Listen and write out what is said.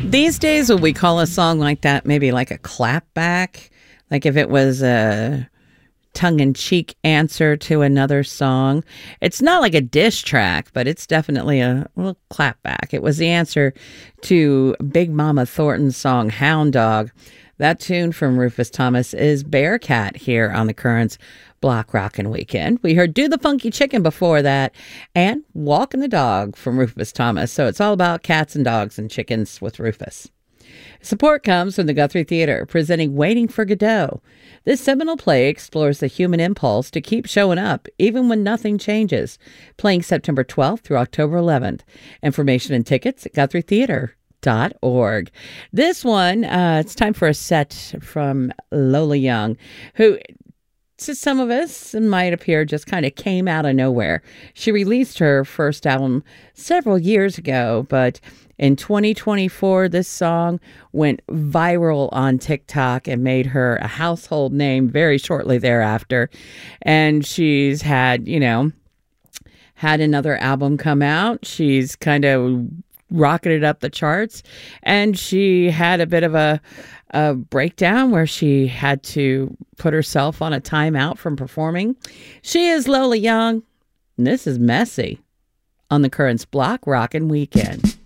These days, would we call a song like that maybe like a clapback? Like if it was a tongue-in-cheek answer to another song. It's not like a diss track, but it's definitely a little clapback. It was the answer to Big Mama Thornton's song Hound Dog. That tune from Rufus Thomas is Bearcat here on the Currents Block Rockin' Weekend. We heard Do the Funky Chicken before that and Walkin' the Dog from Rufus Thomas. So it's all about cats and dogs and chickens with Rufus. Support comes from the Guthrie Theater, presenting Waiting for Godot. This seminal play explores the human impulse to keep showing up, even when nothing changes. Playing September 12th through October 11th. Information and tickets at GuthrieTheater.org. This one, it's time for a set from Lola Young, who to some of us might appear just kind of came out of nowhere. She released her first album several years ago, but in 2024, this song went viral on TikTok and made her a household name very shortly thereafter. And she's had another album come out. She's kind of rocketed up the charts, and she had a bit of a breakdown where she had to put herself on a timeout from performing. She is Lola Young, and this is Messy on the Currents Block Rockin' Weekend.